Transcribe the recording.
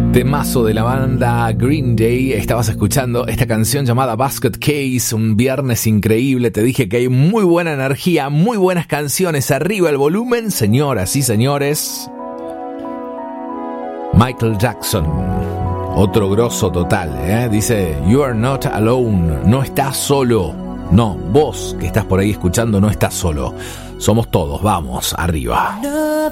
Temazo de la banda Green Day. Estabas escuchando esta canción llamada Basket Case. Un viernes increíble. Te dije que hay muy buena energía, muy buenas canciones. Arriba el volumen, señoras y señores. Michael Jackson, otro grosso total, Dice, you are not alone. No estás solo. No, vos que estás por ahí escuchando no estás solo. Somos todos, vamos, arriba.